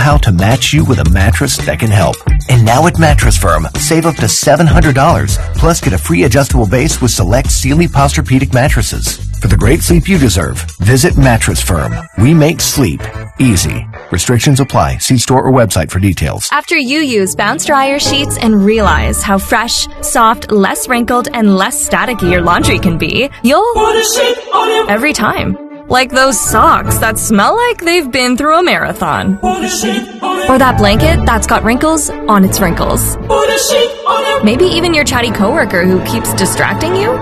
how to match you with a mattress that can help. And now at Mattress Firm, save up to $700, plus get a free adjustable base with select Sealy Posturepedic mattresses. For the great sleep you deserve, visit Mattress Firm. We make sleep easy. Restrictions apply. See store or website for details. After you use Bounce Dryer sheets and realize how fresh, soft, less wrinkled, and less staticky your laundry can be, you'll put a sheet on it every time. Like those socks that smell like they've been through a marathon. Put a sheet on it. Or that blanket that's got wrinkles on its wrinkles. Put a sheet on it. Maybe even your chatty coworker who keeps distracting you.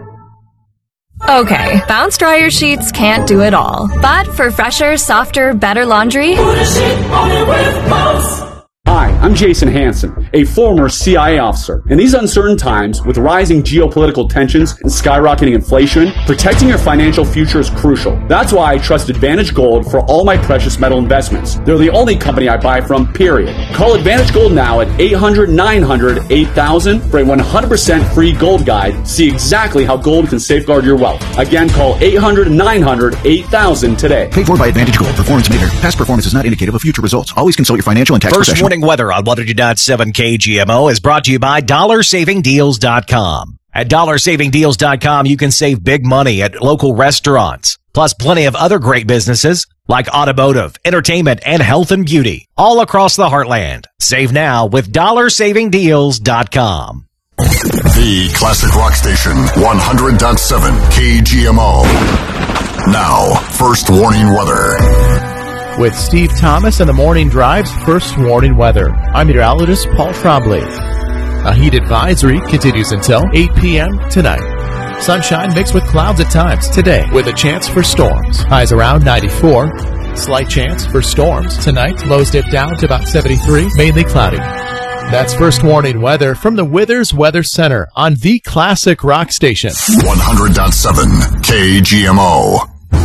Okay, Bounce Dryer sheets can't do it all. But for fresher, softer, better laundry, put a sheet on it with Bounce. Hi, I'm Jason Hansen, a former CIA officer. In these uncertain times, with rising geopolitical tensions and skyrocketing inflation, protecting your financial future is crucial. That's why I trust Advantage Gold for all my precious metal investments. They're the only company I buy from, period. Call Advantage Gold now at 800-900-8000 for a 100% free gold guide. See exactly how gold can safeguard your wealth. Again, call 800-900-8000 today. Paid for by Advantage Gold. Performance meter. Past performance is not indicative of future results. Always consult your financial and tax professional. Morning weather on 100.7 KGMO is brought to you by DollarSavingDeals.com. At DollarSavingDeals.com, you can save big money at local restaurants, plus plenty of other great businesses like automotive, entertainment, and health and beauty, all across the heartland. Save now with DollarSavingDeals.com. The Classic Rock Station, 100.7 KGMO. Now, first warning weather. With Steve Thomas and the Morning Drive's first warning weather. I'm meteorologist Paul Trombley. A heat advisory continues until 8 p.m. tonight. Sunshine mixed with clouds at times today with a chance for storms. Highs around 94. Slight chance for storms tonight. Lows dip down to about 73. Mainly cloudy. That's first warning weather from the Withers Weather Center on the Classic Rock Station. 100.7 KGMO.